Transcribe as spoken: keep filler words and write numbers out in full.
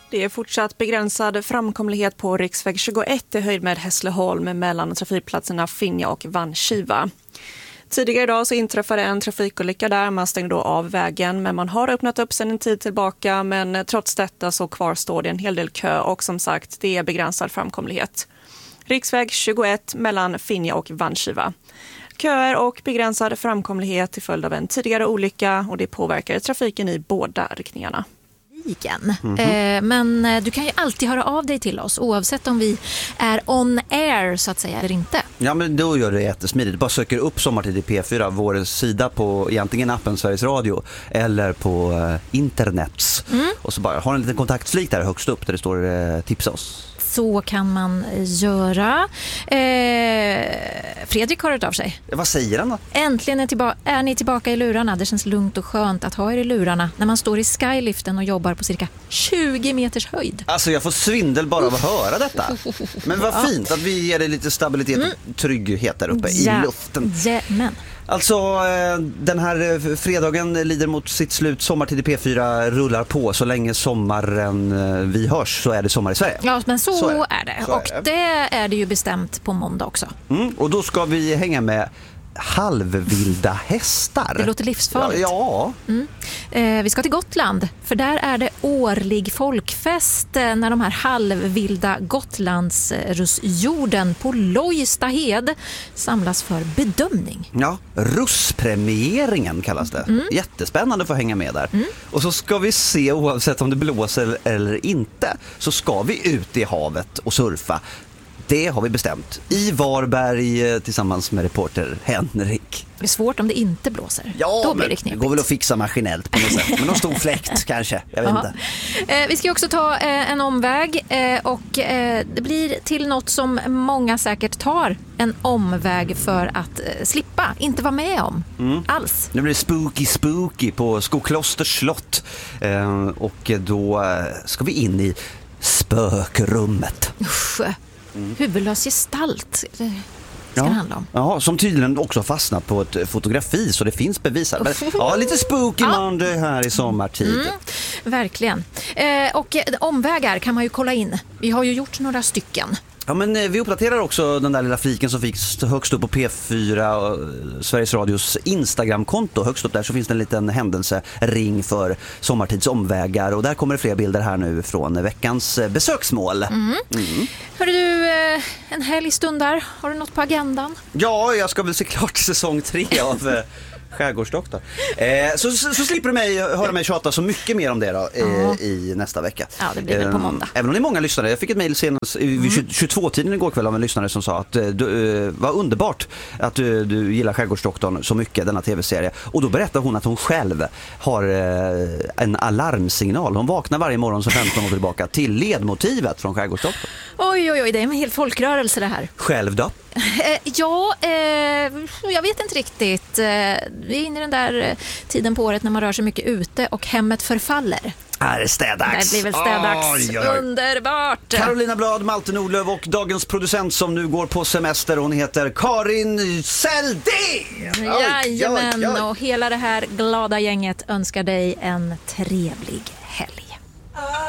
Det är fortsatt begränsad framkomlighet på riksväg tjugoett i höjd med Hässleholm mellan trafikplatserna Finja och Vanskiva. Tidigare idag så inträffade en trafikolycka där. Man stängde då av vägen, men man har öppnat upp sedan en tid tillbaka. Men trots detta så kvarstår det en hel del kö och som sagt, det är begränsad framkomlighet. Riksväg tjugoett mellan Finja och Vanskiva. Köer och begränsad framkomlighet till följd av en tidigare olycka och det påverkar trafiken i båda riktningarna. Mm-hmm. Eh, men du kan ju alltid höra av dig till oss oavsett om vi är on air så att säga eller inte. Ja, men då gör det jättesmidigt. Bara söker upp Sommartid i P fyra, vår sida på egentligen appen Sveriges Radio eller på eh, internets. Mm. Och så bara har en liten kontaktflik där högst upp där det står eh, tipsa oss. Så kan man göra. Eh, Fredrik har hört av sig. Vad säger han då? Äntligen är, tillba- är ni tillbaka i lurarna. Det känns lugnt och skönt att ha er i lurarna när man står i skyliften och jobbar på cirka tjugo meters höjd. Alltså jag får svindel bara av att höra detta. Men vad fint att vi ger dig lite stabilitet och mm. trygghet där uppe ja. i luften. Ja, men. Alltså den här fredagen lider mot sitt slut. Sommartid i P fyra rullar på. Så länge sommaren vi hörs så är det sommar i Sverige. Ja, men så, så är det, är det. Så och är det. det är det ju bestämt på måndag också. Mm, och då ska vi hänga med halvvilda hästar. Det låter livsfarligt. Ja. ja. Mm. Eh, vi ska till Gotland, för där är det årlig folkfest eh, när de här halvvilda Gotlandsrussjorden på Lojstahed samlas för bedömning. Ja, russpremieringen kallas det. Mm. Jättespännande att få hänga med där. Mm. Och så ska vi se, oavsett om det blåser eller inte, så ska vi ut i havet och surfa. Det har vi bestämt. I Varberg tillsammans med reporter Henrik. Det är svårt om det inte blåser. Ja, då blir det det knepigt. går väl att fixa maskinellt på något sätt. Men någon stor fläkt kanske, jag vet inte. Eh, vi ska också ta eh, en omväg eh, och eh, det blir till något som många säkert tar en omväg för att eh, slippa, inte vara med om mm. alls. Nu blir det spooky spooky på Skoklosters slott eh, och då ska vi in i spökrummet. Usch. Mm. Huvudlös gestalt ska ja. det handla om. Ja, som tydligen också fastnat på ett fotografi så det finns bevis här. Men, ja, lite spooky ja. Monday här i sommartid. Mm, verkligen. Eh, och omvägar kan man ju kolla in. Vi har ju gjort några stycken. Ja, men vi uppdaterar också den där lilla fliken som fick högst upp på P fyra och Sveriges Radios Instagram-konto. Högst upp där så finns det en liten händelsering för sommartids omvägar och där kommer det fler bilder här nu från veckans besöksmål. Mm. Mm. Hörru du, en helg stund där. Har du något på agendan? Ja, jag ska väl se klart säsong tre av Skärgårdsdoktor. Eh, så, så, så slipper du mig höra mig tjata så mycket mer om det då, eh, mm. i nästa vecka. Ja, det blir väl på måndag. Eh, även om det är många lyssnare. Jag fick ett mejl senast vid mm. tjugotvå-tiden igår kväll av en lyssnare som sa att eh, du, eh, var underbart att du, du gillar Skärgårdsdoktorn så mycket, denna tv-serie. Och då berättar hon att hon själv har eh, en alarmsignal. Hon vaknar varje morgon så femton år tillbaka till ledmotivet från Skärgårdsdoktorn. Oj, oj, oj, det är en hel folkrörelse det här. Själv då? Eh, ja, eh, jag vet inte riktigt. Eh, vi är inne i den där eh, tiden på året när man rör sig mycket ute och hemmet förfaller. Är det städags? Det blir väl städags. Oj, oj, oj. Underbart! Carolina Blad, Malte Nordlöf och dagens producent som nu går på semester. Hon heter Karin Seldén! Jajamän, och hela det här glada gänget önskar dig en trevlig helg.